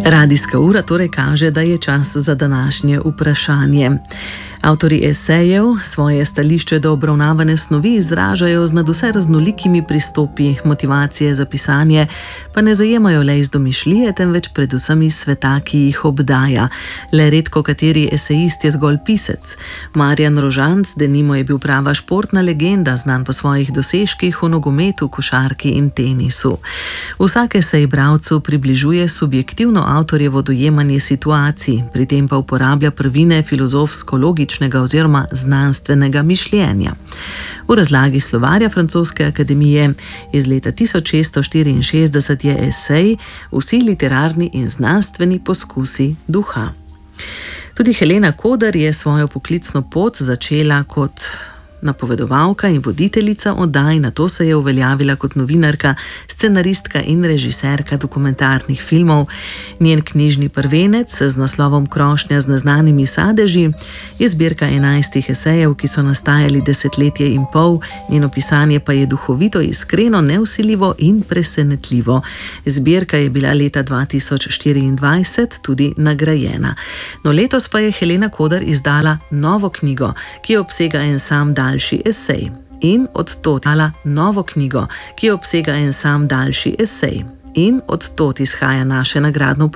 Radijska ura torej kaže, da je čas za današnje vprašanje. Avtorji esejev svoje stališče do obravnavane snovi izražajo z nadvse raznolikimi pristopi, motivacije za pisanje pa ne zajemajo le iz domišljije, temveč predvsem iz sveta, ki jih obdaja. Le redko kateri esejist je zgolj pisec. Marjan Rožanc denimo je bil prava športna legenda, znan po svojih dosežkih v nogometu, košarki in tenisu. Vsak esej bralcu približuje subjektivno avtorjevo dojemanje situacij, pri tem pa uporablja prvine filozofsko-logičnega oziroma znanstvenega mišljenja. V razlagi slovarja Francoske akademije iz leta 1664 je esej Vsi literarni in znanstveni poskusi duha. Tudi Helena Kodar je svojo poklicno pot začela kot napovedovalka in voditeljica oddaj, nato se je uveljavila kot novinarka, scenaristka in režiserka dokumentarnih filmov. Njen knjižni prvenec z naslovom Krošnja z neznanimi sadeži je zbirka 11 esejev, ki so nastajali desetletje in pol, njeno pisanje pa je duhovito, iskreno, nevsiljivo in presenetljivo. Zbirka je bila leta 2024 tudi nagrajena. No, letos pa je Helena Kodar izdala novo knjigo, ki obsega en sam daljši esej. In od tod novo knjigo, ki obsega en sam daljši esej. In od tod izhaja naše nagradno vprašanje.